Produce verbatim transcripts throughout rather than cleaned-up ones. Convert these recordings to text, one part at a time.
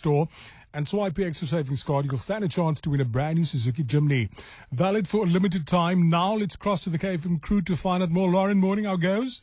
store and swipe your extra savings card, you'll stand a chance to win a brand new Suzuki Jimny. Valid for a limited time. Now let's cross to the K F M crew to find out more. Lauren, morning, how goes?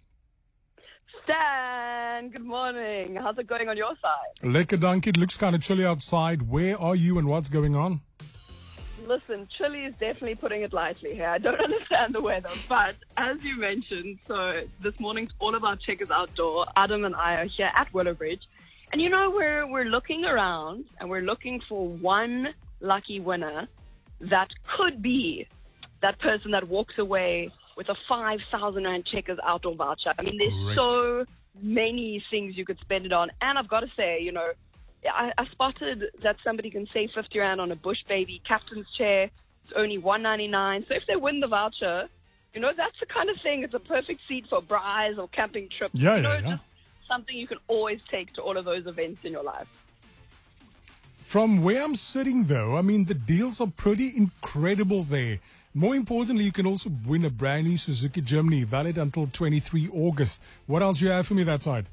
Stan, good morning. How's it going on your side? Lekker dankie. It looks kind of chilly outside. Where are you and what's going on? Listen, chilly is definitely putting it lightly here. I don't understand the weather, but as you mentioned, so this morning all of our checkers outdoor, Adam and I are here at Willowbridge. And you know, we're, we're looking around and we're looking for one lucky winner that could be that person that walks away with a five thousand rand checkers outdoor voucher. I mean, there's Great. so many things you could spend it on. And I've got to say, you know, I, I spotted that somebody can save fifty rand on a Bush Baby captain's chair. It's only one ninety-nine. So if they win the voucher, you know, that's the kind of thing. It's a perfect seat for braais or camping trips. Yeah, you know, yeah, yeah. Just something you can always take to all of those events in your life. From where I'm sitting, though, I mean, the deals are pretty incredible there. More importantly, you can also win a brand new Suzuki Jimny, valid until twenty-third of August. What else do you have for me that side?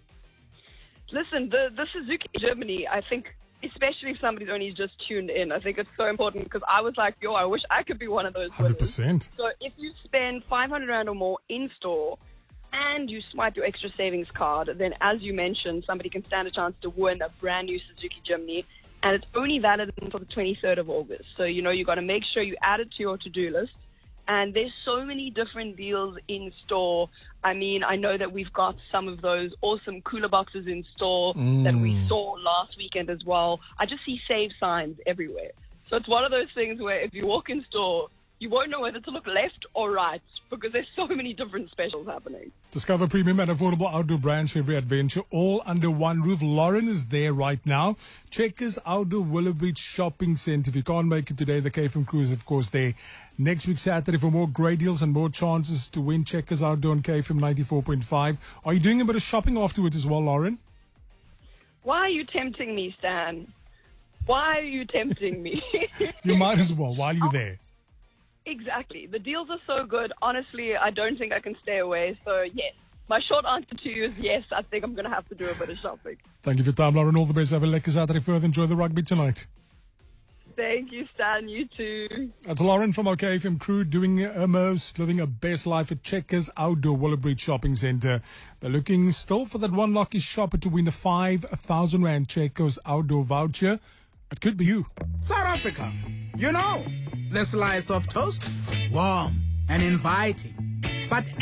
Listen, the, the Suzuki Jimny, I think, especially if somebody's only just tuned in, I think it's so important because I was like, yo, I wish I could be one of those one hundred winners. percent. So if you spend five hundred rand or more in store and you swipe your extra savings card, then as you mentioned, somebody can stand a chance to win a brand new Suzuki Jimny. And it's only valid until the twenty-third of August. So, you know, you got to make sure you add it to your to-do list. And there's so many different deals in store. I mean, I know that we've got some of those awesome cooler boxes in store Mm. that we saw last weekend as well. I just see save signs everywhere. So it's one of those things where if you walk in store, you won't know whether to look left or right because there's so many different specials happening. Discover premium and affordable outdoor brands for every adventure, all under one roof. Lauren is there right now. Checkers Outdoor Willowbridge Shopping Centre. If you can't make it today, the K F M crew is, of course, there next week, Saturday, for more great deals and more chances to win Checkers Outdoor on K F M ninety-four point five. Are you doing a bit of shopping afterwards as well, Lauren? Why are you tempting me, Stan? Why are you tempting me? You might as well while you're there. Exactly. The deals are so good. Honestly, I don't think I can stay away. So, yes. My short answer to you is yes, I think I'm going to have to do a bit of shopping. Thank you for your time, Lauren. All the best. Have a lekker Saturday further. Enjoy the rugby tonight. Thank you, Stan. You too. That's Lauren from our K F M crew doing her most, living her best life at Checkers Outdoor Willowbridge Shopping Centre. They're looking still for that one lucky shopper to win a five thousand rand Checkers Outdoor voucher. It could be you. South Africa, you know, the slice of toast, warm and inviting, but